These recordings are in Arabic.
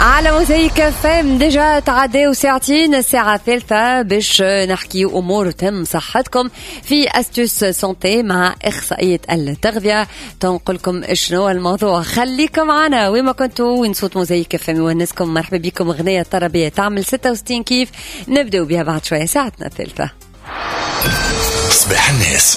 على موزايك فام ديجا تعداو ساعتين، الساعة الثالثة باش نحكي أمور تم صحتكم في أستوس سونتي مع إخصائية التغذية. تنقلكم شنو الموضوع، خليكم معنا وين ما كنتوا، وين صوت موزايك فام يونسكم. مرحبا بكم. أغنية طربية تعمل 66 كيف نبدأ بها بعد شوية ساعتنا الثالثة. صباح الناس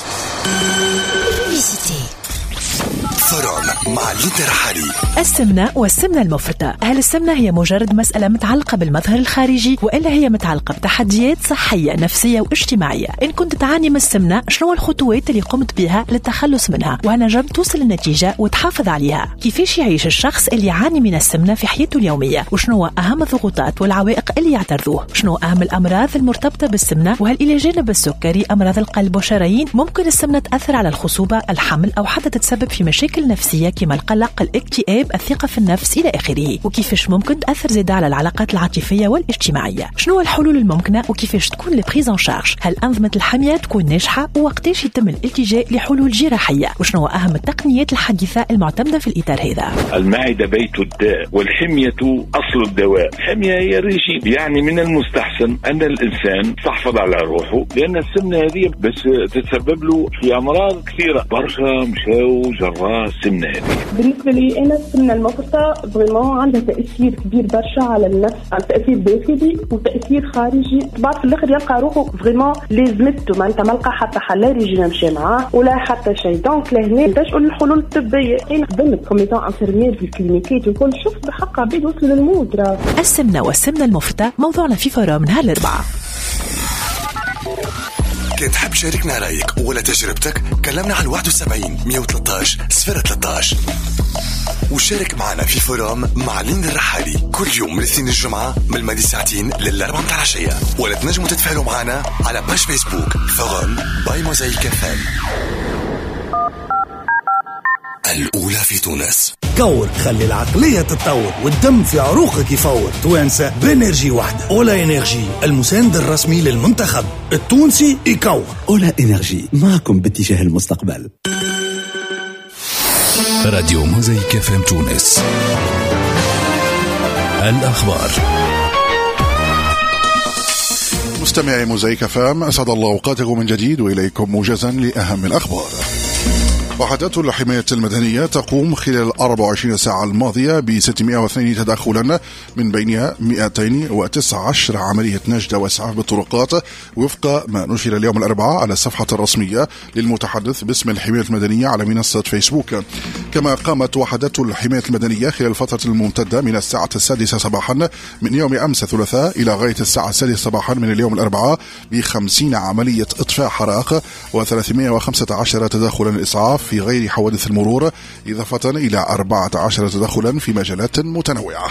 فرعون مع ليتر حالي. السمنة والسمنة المفرطة، هل السمنة هي مجرد مسألة متعلقة بالمظهر الخارجي وإلا هي متعلقة بتحديات صحية نفسية واجتماعية؟ إن كنت تعاني من السمنة، شنو الخطوات اللي قمت بها للتخلص منها وهنجم توصل للنتيجة وتحافظ عليها؟ كيفاش يعيش الشخص اللي يعاني من السمنة في حياته اليومية؟ وشنو أهم الضغوطات والعوائق اللي يعترضوه؟ شنو أهم الأمراض المرتبطة بالسمنة؟ وهل إلى جانب السكري أمراض القلب والشرايين ممكن السمنة تأثر على الخصوبة، الحمل أو حتى تتسبب في مشاكل نفسية كما القلق، الاكتئاب، الثقة في النفس إلى آخره؟ وكيفاش ممكن تأثر زيادة على العلاقات العاطفية والاجتماعية؟ شنو الحلول الممكنة وكيفاش تكون البريزون شارج؟ هل أنظمة الحماية تكون ناجحة؟ ووقتاش يتم الالتجاء لحلول جراحية؟ وشنو أهم التقنيات الحديثة المعتمدة في الإطار هذا؟ المعدة بيت الداء والحمية أصل الدواء. الحمية هي الرجيم، يعني من المستحسن أن الإنسان تحفظ على روحه، لأن السمنة هذه بس تتسبب له في أمراض كثيرة، برشا مشاو جراء السمنة هذه. بالنسبة لي أنا السمنة المفرطة فريمون عندها تأثير كبير برشا على النفس، على تأثير داخلي وتأثير خارجي. بعد في الآخر يلقى روحه فريمون لازمته، معناتها ما لقى حتى حل لا ريجيم مشى معاه ولا حتى شيء. دونك لهنا تشعر الحلول الطبية. أنا خدمت كوميتون انفيرمير في الكلينيكات وكل، شفت بحق عبيد وصل للموت. السمنة والسمنة المفرطة موضوعنا في فورا من هالأربعة. كنت تحب شاركنا رأيك ولا تجربتك؟ كلمنا على 71 113 013 وشارك معنا في فورام مع لين الرحالي كل يوم من الاثنين الجمعة من الماضي ساعتين للأربعة متاع العشية. ولا تنجموا تتفاعلوا معنا على باج فيسبوك فورام باي موزايك فام. الأولى في تونس. كور، خلي العقلية تتطور والدم في عروقك يفور. توانسة بإنرجي واحدة. أولا إنرجي المساند الرسمي للمنتخب التونسي يكور. أولا إنرجي معكم باتجاه المستقبل. راديو موزايك فام تونس. الأخبار. مستمعي موزايك فام، أسعد الله أوقاتكم من جديد وإليكم موجزا لأهم الأخبار. وحدات الحماية المدنية تقوم خلال 24 ساعة الماضية ب 602 تدخلا، من بينها 219 عملية نجدة وإسعاف بالطرقات وفق ما نشر اليوم الأربعاء على الصفحة الرسمية للمتحدث باسم الحماية المدنية على منصة فيسبوك. كما قامت وحدات الحماية المدنية خلال الفترة الممتدة من الساعة 6 صباحا من يوم أمس الثلاثاء إلى غاية الساعة 6 صباحا من اليوم الأربعاء ب50 عملية إطفاء حرائق و315 تدخلا إسعاف في غير حوادث المرور، إضافة إلى 14 تدخلا في مجالات متنوعة.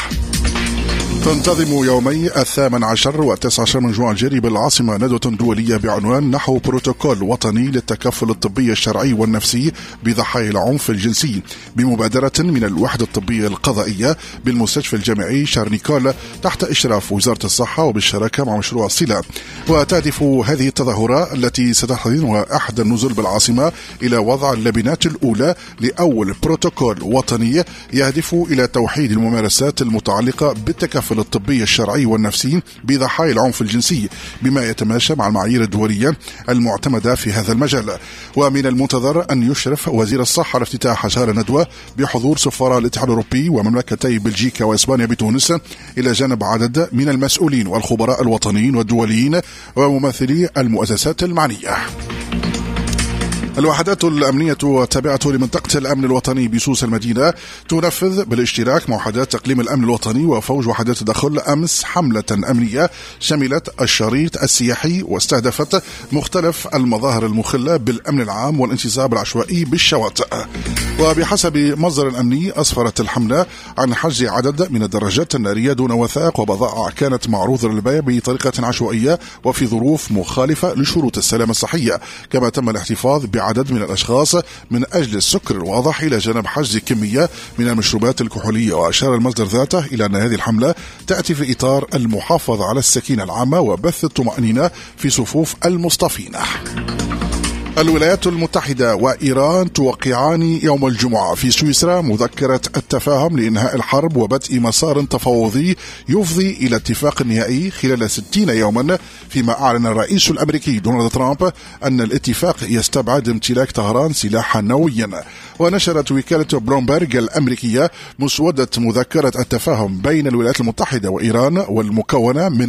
تنتظم يومي 18 و19 من جوان الجاري بالعاصمة ندوة دولية بعنوان نحو بروتوكول وطني للتكفل الطبي الشرعي والنفسي بضحايا العنف الجنسي، بمبادرة من الوحدة الطبية القضائية بالمستشفى الجامعي شارنيكول تحت إشراف وزارة الصحة وبالشراكة مع مشروع الصلة. وتهدف هذه التظاهرة التي ستحتضنها أحد النزل بالعاصمة إلى وضع اللبنات الأولى لأول بروتوكول وطني يهدف إلى توحيد الممارسات المتعلقة بالتكفل الطبي الشرعي والنفسي بضحايا العنف الجنسي بما يتماشى مع المعايير الدولية المعتمدة في هذا المجال. ومن المنتظر أن يشرف وزير الصحة على افتتاح هذه الندوة بحضور سفراء الاتحاد الأوروبي ومملكتي بلجيكا وإسبانيا بتونس، إلى جانب عدد من المسؤولين والخبراء الوطنيين والدوليين وممثلي المؤسسات المعنية. الوحدات الأمنية التابعة لمنطقة الأمن الوطني بسوس المدينة تنفذ بالاشتراك مع وحدات تقليم الأمن الوطني وفوج وحدات التدخل أمس حملة أمنية شملت الشريط السياحي واستهدفت مختلف المظاهر المخلة بالأمن العام والانتساب العشوائي بالشواطئ. وبحسب مصدر أمني أسفرت الحملة عن حجز عدد من الدراجات النارية دون وثائق وبضائع كانت معروضة للبيع بطريقة عشوائية وفي ظروف مخالفة لشروط السلامة الصحية. كما تم الاحتفاظ عدد من الأشخاص من أجل السكر الواضح إلى جانب حجز كمية من المشروبات الكحولية. وأشار المصدر ذاته إلى أن هذه الحملة تأتي في إطار المحافظة على السكينة العامة وبث الطمأنينة في صفوف المصطفين. الولايات المتحدة وإيران توقعان يوم الجمعة في سويسرا مذكرة التفاهم لإنهاء الحرب وبدء مسار تفاوضي يفضي إلى اتفاق نهائي خلال 60 يوما، فيما أعلن الرئيس الأمريكي دونالد ترامب أن الاتفاق يستبعد امتلاك طهران سلاحا نوويا. ونشرت وكالة بلومبرج الأمريكية مسودة مذكرة التفاهم بين الولايات المتحدة وإيران والمكونة من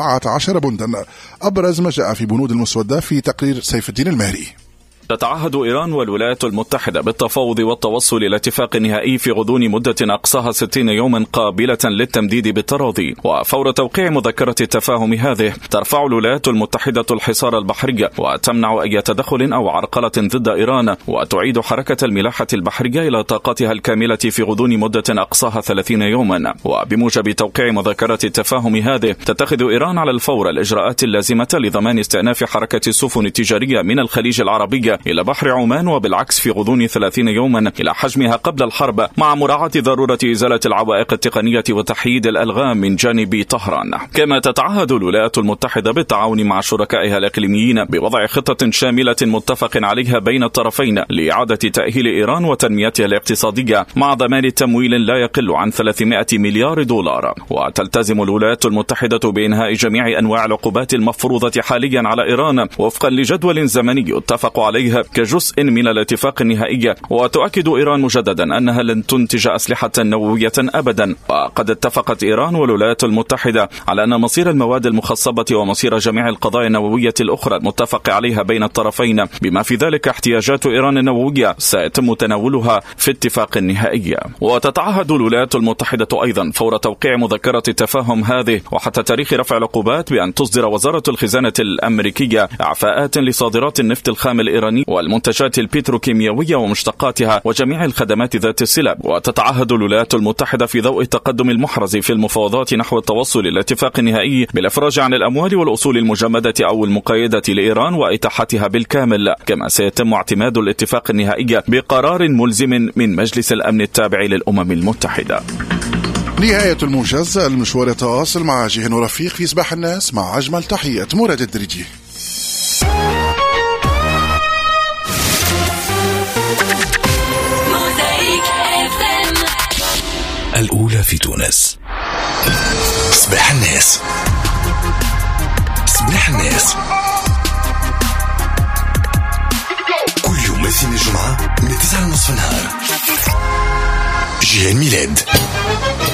14 بندا. أبرز ما جاء في بنود المسودة في تقرير سيف الدين المهري. تتعهد إيران والولايات المتحدة بالتفاوض والتوصل إلى اتفاق نهائي في غضون مدة أقصاها 60 يوما قابلة للتمديد بالتراضي. وفور توقيع مذكرة التفاهم هذه ترفع الولايات المتحدة الحصار البحري وتمنع أي تدخل أو عرقلة ضد إيران، وتعيد حركة الملاحة البحرية إلى طاقتها الكاملة في غضون مدة أقصاها 30 يوما. وبموجب توقيع مذكرة التفاهم هذه تتخذ إيران على الفور الإجراءات اللازمة لضمان استئناف حركة السفن التجارية من الخليج العربي إلى بحر عمان، وبالعكس في غضون 30 يوما إلى حجمها قبل الحرب، مع مراعاة ضرورة إزالة العوائق التقنية وتحييد الألغام من جانب طهران. كما تتعهد الولايات المتحدة بالتعاون مع شركائها الإقليميين بوضع خطة شاملة متفق عليها بين الطرفين لإعادة تأهيل إيران وتنميتها الاقتصادية، مع ضمان تمويل لا يقل عن 300 مليار دولار. وتلتزم الولايات المتحدة بإنهاء جميع أنواع العقوبات المفروضة حاليا على إيران وفقا لجدول زمني اتفق عليه كجزء من الاتفاق النهائي. وتؤكد إيران مجددا أنها لن تنتج أسلحة نووية أبدا. وقد اتفقت إيران والولايات المتحدة على أن مصير المواد المخصبة ومصير جميع القضايا النووية الأخرى المتفق عليها بين الطرفين بما في ذلك احتياجات إيران النووية سيتم تناولها في اتفاق نهائي. وتتعهد الولايات المتحدة أيضا فور توقيع مذكرة التفاهم هذه وحتى تاريخ رفع العقوبات بأن تصدر وزارة الخزانة الأمريكية إعفاءات لصادرات النفط الخام الإيراني والمنتجات البتروكيماوية ومشتقاتها وجميع الخدمات ذات الصلة. وتتعهد الولايات المتحدة في ضوء التقدم المحرز في المفاوضات نحو التوصل إلى اتفاق نهائي بالإفراج عن الأموال والأصول المجمدة أو المقيدة لإيران وإتاحتها بالكامل. كما سيتم اعتماد الاتفاق النهائي بقرار ملزم من مجلس الأمن التابع للأمم المتحدة. نهاية الموجز، المشوار يتواصل مع جيهان ورفيق في صباح الناس مع أجمل تحيات مراد الدريجي. الأولى في تونس. صباح الناس. صباح الناس كل يوم الاثنين الجمعة من 9:30 النهار. جيهان ميلاد.